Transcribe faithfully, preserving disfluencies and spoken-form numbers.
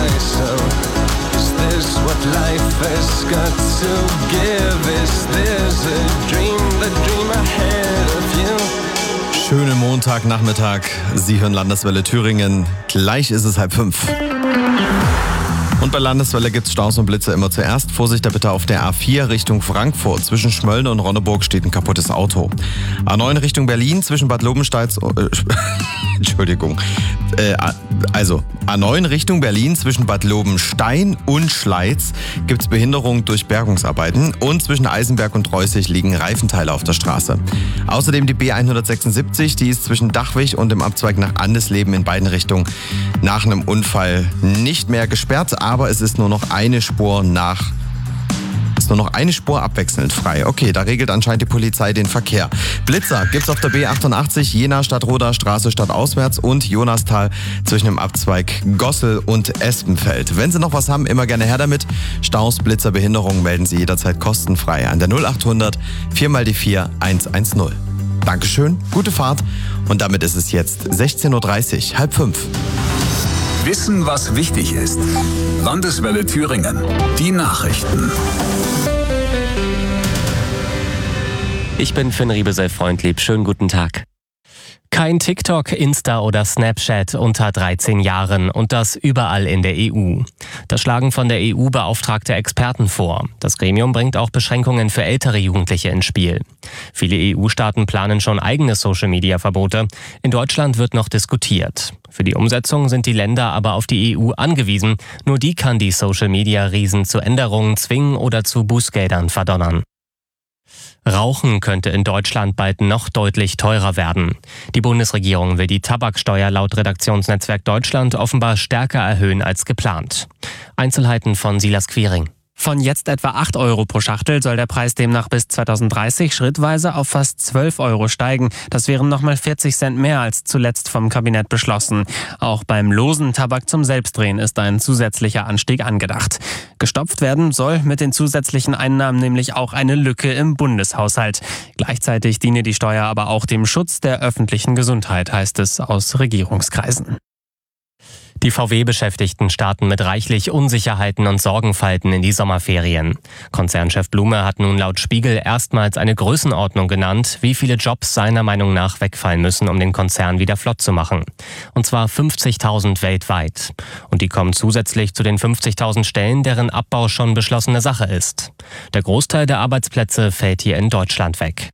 myself. Is this what life has got to give? Is this a dream, the dream ahead of you? Schönen Montagnachmittag. Sie hören Landeswelle Thüringen. Gleich ist es halb fünf. Und bei Landeswelle gibt es Staus und Blitze immer zuerst. Vorsicht da bitte auf der A vier Richtung Frankfurt. Zwischen Schmölln und Ronneburg steht ein kaputtes Auto. A neun Richtung Berlin zwischen Bad Lobensteins... Äh, Entschuldigung. Äh, also A neun Richtung Berlin zwischen Bad Lobenstein und Schleiz gibt es Behinderung durch Bergungsarbeiten. Und zwischen Eisenberg und Reußig liegen Reifenteile auf der Straße. Außerdem die B hundertsechsundsiebzig, die ist zwischen Dachwig und dem Abzweig nach Andesleben in beiden Richtungen nach einem Unfall nicht mehr gesperrt. Aber es ist nur noch eine Spur nach... ist nur noch eine Spur abwechselnd frei. Okay, da regelt anscheinend die Polizei den Verkehr. Blitzer gibt's auf der B achtundachtzig Jena Stadtroder Straße stadtauswärts und Jonastal zwischen dem Abzweig Gossel und Espenfeld. Wenn Sie noch was haben, immer gerne her damit. Staus, Blitzer, Behinderungen melden Sie jederzeit kostenfrei an der null achthundert vier mal die vier eins eins null. Dankeschön, gute Fahrt und damit ist es jetzt sechzehn Uhr dreißig, halb fünf. Wissen, was wichtig ist. Landeswelle Thüringen. Die Nachrichten. Ich bin Finn Riebesell-Freundlieb. Schönen guten Tag. Kein TikTok, Insta oder Snapchat unter dreizehn Jahren und das überall in der E U. Das schlagen von der E U beauftragte Experten vor. Das Gremium bringt auch Beschränkungen für ältere Jugendliche ins Spiel. Viele E U-Staaten planen schon eigene Social-Media-Verbote. In Deutschland wird noch diskutiert. Für die Umsetzung sind die Länder aber auf die E U angewiesen. Nur die kann die Social-Media-Riesen zu Änderungen zwingen oder zu Bußgeldern verdonnern. Rauchen könnte in Deutschland bald noch deutlich teurer werden. Die Bundesregierung will die Tabaksteuer laut Redaktionsnetzwerk Deutschland offenbar stärker erhöhen als geplant. Einzelheiten von Silas Quiring. Von jetzt etwa acht Euro pro Schachtel soll der Preis demnach bis zweitausenddreißig schrittweise auf fast zwölf Euro steigen. Das wären nochmal vierzig Cent mehr als zuletzt vom Kabinett beschlossen. Auch beim losen Tabak zum Selbstdrehen ist ein zusätzlicher Anstieg angedacht. Gestopft werden soll mit den zusätzlichen Einnahmen nämlich auch eine Lücke im Bundeshaushalt. Gleichzeitig diene die Steuer aber auch dem Schutz der öffentlichen Gesundheit, heißt es aus Regierungskreisen. Die V W-Beschäftigten starten mit reichlich Unsicherheiten und Sorgenfalten in die Sommerferien. Konzernchef Blume hat nun laut Spiegel erstmals eine Größenordnung genannt, wie viele Jobs seiner Meinung nach wegfallen müssen, um den Konzern wieder flott zu machen. Und zwar fünfzigtausend weltweit. Und die kommen zusätzlich zu den fünfzigtausend Stellen, deren Abbau schon beschlossene Sache ist. Der Großteil der Arbeitsplätze fällt hier in Deutschland weg.